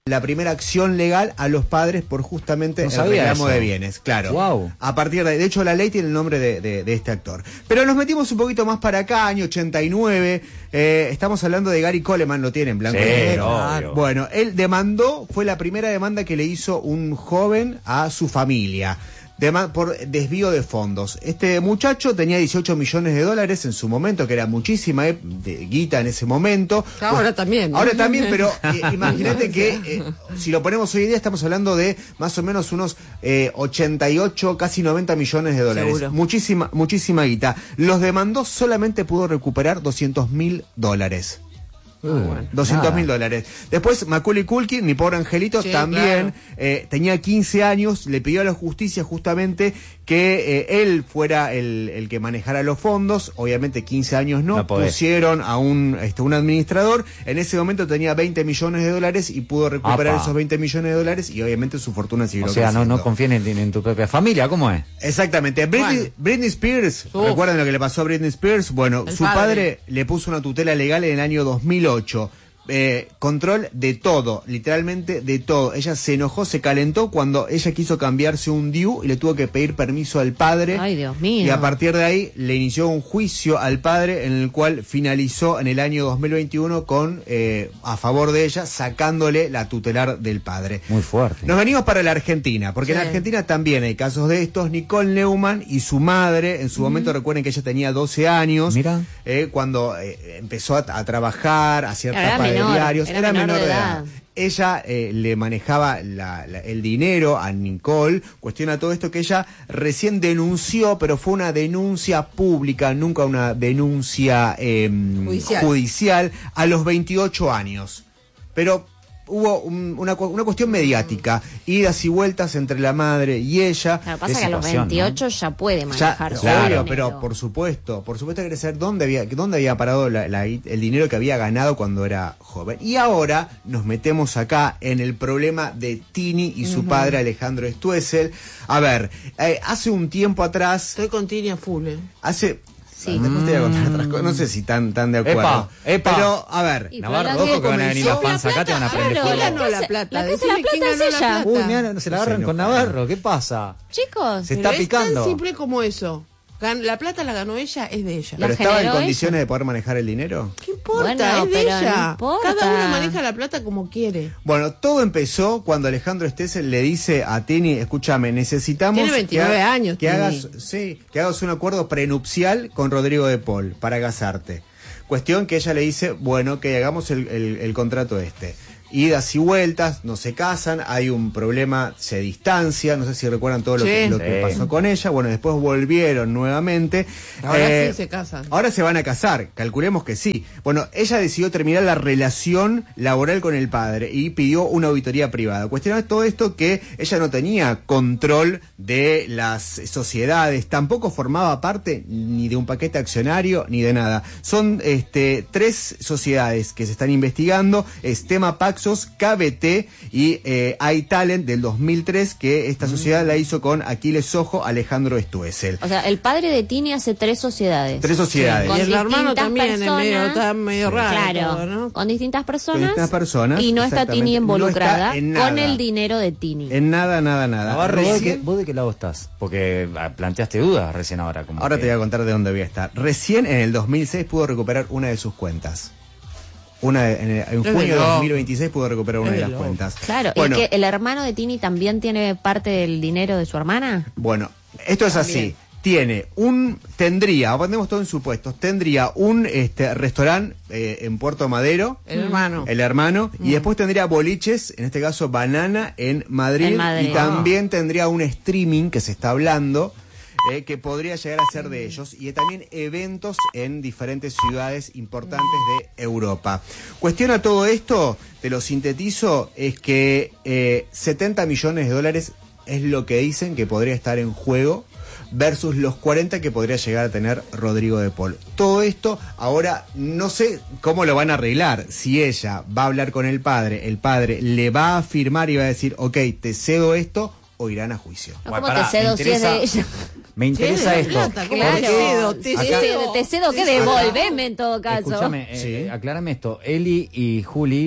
la primera acción legal a los padres por justamente el reclamo de bienes. Claro. Wow. A partir de hecho, la ley tiene el nombre de este actor. Pero nos metimos un poquito más para acá, año 89. Estamos hablando de Gary Coleman, lo tienen, blanco y negro. Bueno, él demandó, fue la primera demanda que le hizo un joven a su familia. Por desvío de fondos. Este muchacho tenía 18 millones de dólares en su momento, que era muchísima guita en ese momento. Ahora también, ¿no? Ahora también, pero imagínate que si lo ponemos hoy en día estamos hablando de más o menos unos 88, casi 90 millones de dólares. Seguro. Muchísima guita. Los demandó, solamente pudo recuperar $200.000. Bueno, $200.000. Después Macaulay Culkin, mi pobre angelito, sí, también tenía 15 años, le pidió a la justicia justamente que él fuera el que manejara los fondos. Obviamente 15 años no pusieron a un administrador. En ese momento tenía 20 millones de dólares y pudo recuperar esos 20 millones de dólares y obviamente su fortuna siguió creciendo. O sea, no confíen en tu propia familia, ¿cómo es? Exactamente. Britney Spears, ¿recuerdan lo que le pasó a Britney Spears? Bueno, su padre le puso una tutela legal en el año 2008. Control de todo, literalmente de todo. Ella se enojó, se calentó cuando ella quiso cambiarse un DIU y le tuvo que pedir permiso al padre. Ay, Dios mío. Y a partir de ahí le inició un juicio al padre en el cual finalizó en el año 2021 con a favor de ella, sacándole la tutelar del padre. Muy fuerte. Nos venimos para la Argentina, porque en la Argentina también hay casos de estos. Nicole Neumann y su madre, en su momento recuerden que ella tenía 12 años. Mira. Cuando empezó a trabajar, a cierta etapa de diarios, era menor de edad. Ella le manejaba el dinero a Nicole. Cuestiona todo esto que ella recién denunció, pero fue una denuncia pública, nunca una denuncia judicial, a los 28 años. Pero hubo una cuestión mediática, idas y vueltas entre la madre y ella. Lo que pasa es que a los 28 ya puede manejar. Claro, pero por supuesto quería saber dónde había parado el dinero que había ganado cuando era joven. Y ahora nos metemos acá en el problema de Tini y su padre Alejandro Stoessel. A ver, hace un tiempo atrás... Estoy con Tini a full, Sí. Después te voy a contar otras cosas. No sé si tan de acuerdo. Pero, a ver. Navarro, ojo que van a venir las fans acá, te van a prender fuego. Ganó la plata. La casa de la plata es ella. Uy, mira, se la agarran con Navarro. ¿Qué pasa? Chicos. Se está picando. Es tan simple como eso. La plata la ganó ella, es de ella. ¿Pero estaba en condiciones de poder manejar el dinero? ¿Qué importa? Bueno, es de ella. No importa. Cada uno maneja la plata como quiere. Bueno, todo empezó cuando Alejandro Stoessel le dice a Tini, escúchame, necesitamos... Tiene 29 años, que hagas un acuerdo prenupcial con Rodrigo de Paul para casarte. Cuestión que ella le dice, bueno, que hagamos el contrato este. Idas y vueltas, no se casan, hay un problema, se distancian, no sé si recuerdan todo lo que pasó con ella. Bueno, después volvieron nuevamente. Ahora sí se casan. Ahora se van a casar, calculemos que sí. Bueno, ella decidió terminar la relación laboral con el padre y pidió una auditoría privada. Cuestionar todo esto que ella no tenía control de las sociedades, tampoco formaba parte ni de un paquete accionario ni de nada. Son 3 sociedades que se están investigando, Tema Paxos, KBT y iTalent del 2003, que esta sociedad la hizo con Aquiles Sojo, Alejandro Stoessel. O sea, el padre de Tini hace 3 sociedades. 3 sociedades. Y el hermano también está medio raro. Claro, todo, ¿no? con distintas personas. Y no está Tini involucrada con el dinero de Tini. En nada. Navarro, ¿vos de qué lado estás? Porque planteaste dudas recién ahora. Ahora te voy a contar de dónde voy a estar. Recién en el 2006 pudo recuperar una de sus cuentas. En junio de 2026 pudo recuperar una de las cuentas. Claro, bueno, ¿el hermano de Tini también tiene parte del dinero de su hermana? Bueno, esto es así. Ponemos todo en supuestos, tendría un restaurante en Puerto Madero, el hermano, y después tendría boliches, en este caso Banana en Madrid. Y también tendría un streaming que se está hablando, que podría llegar a ser de ellos, y también eventos en diferentes ciudades importantes de Europa. Cuestión a todo esto, te lo sintetizo, es que 70 millones de dólares es lo que dicen que podría estar en juego versus los 40 que podría llegar a tener Rodrigo de Paul. Todo esto, ahora no sé cómo lo van a arreglar. Si ella va a hablar con el padre le va a firmar y va a decir, ok, te cedo esto, o irán a juicio. No, ¿cómo te cedo si es de ella? Me interesa esto. Claro. Te cedo que devolveme en todo caso. Escúchame, aclárame esto. Eli y Juli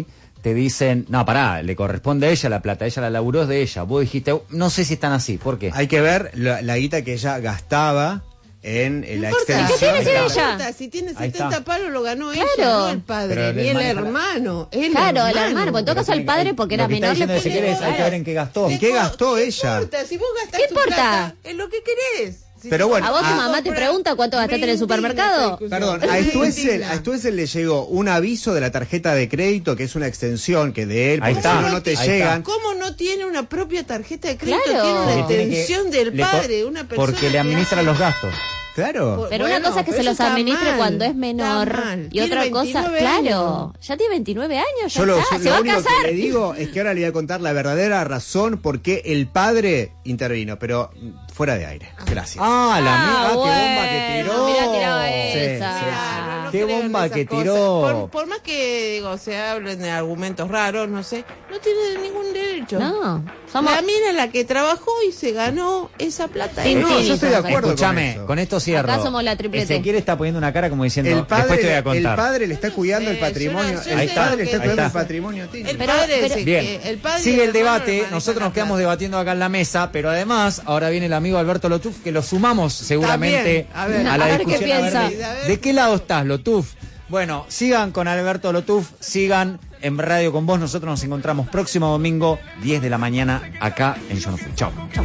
te dicen, no, pará, le corresponde a ella la plata, ella la laburó, es de ella. Vos dijiste, no sé si están así, ¿por qué? Hay que ver la guita que ella gastaba en la extensión. ¿Y qué tiene que ver ella? Si tiene Ahí 70 está. palos lo ganó Claro. ella, no el padre, Pero ni el hermano hermano. Claro, el hermano, porque en todo caso el padre, porque era Lo que está menor, le diciendo Ezequiel es, hay que ver en qué gastó. ¿En qué gastó ¿Qué ella? importa? Si vos gastás ¿Qué tu importa? plata, es lo que querés. Si Pero te bueno, ¿A vos tu Ah, mamá te pregunta cuánto gastaste en el supermercado? Perdón, a Stuessel le llegó un aviso de la tarjeta de crédito, que es una extensión que de él, Ahí porque está. si no te Ahí llegan. ¿Cómo no tiene una propia tarjeta de crédito? Claro. Tiene una Porque tiene que- extensión del le co- padre, una persona. Porque le administra los gastos. Claro. Pero Bueno, una cosa es que pero se los eso está administre mal, cuando es está menor mal. y Tiene otra cosa, 29 claro, años. ya tiene 29 años, ya Yo lo, está, se lo va a único casar. que le digo es que ahora le voy a contar la verdadera razón por qué el padre intervino, pero fuera de aire. Gracias. Ah, la amiga, bueno, qué bomba que tiró. mirá, tiraba Sí, esa. sí, Claro, no Qué creo en bomba esas que cosas. tiró. Por más que digo, se hablen de argumentos raros, no sé, no tiene ningún derecho. No, somos... La mina es la que trabajó y se ganó esa plata. Sí, No, yo estoy de acuerdo Escúchame, con eso. con esto cierro. Acá somos la triplete. Ezequiel está poniendo una cara como diciendo, El después te voy a padre, el contar. padre le está cuidando el sé, patrimonio. yo no sé El Ahí está, padre le está ahí cuidando el está. patrimonio a Tini. El padre es el Bien, que- el padre y sigue el hermano debate, manejan nosotros la nos quedamos plata. debatiendo acá en la mesa, pero además ahora viene el amigo Alberto Lotuf, que lo sumamos seguramente También, a ver. a la A ver qué discusión. A ver piensa. ¿de qué lado estás, Lotuf? Bueno, sigan con Alberto Lotuf, sigan en Radio con Vos, nosotros nos encontramos próximo domingo, 10 de la mañana, acá en Yo No Fui. Chao.